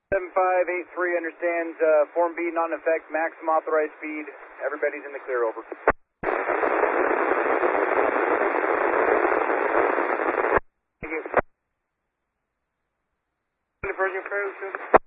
7583 understands Form B not in effect, maximum authorized speed. Everybody's in the clear, over. Thank you. Version